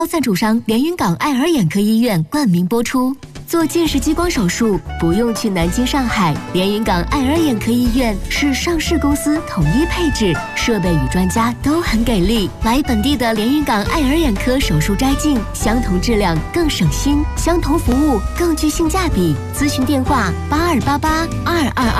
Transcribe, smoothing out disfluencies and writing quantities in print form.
赞助商连云港爱尔眼科医院冠名播出。做近视激光手术不用去南京、上海，连云港爱尔眼科医院是上市公司，统一配置，设备与专家都很给力。来本地的连云港爱尔眼科手术摘镜，相同质量更省心，相同服务更具性价比。咨询电话：82882222。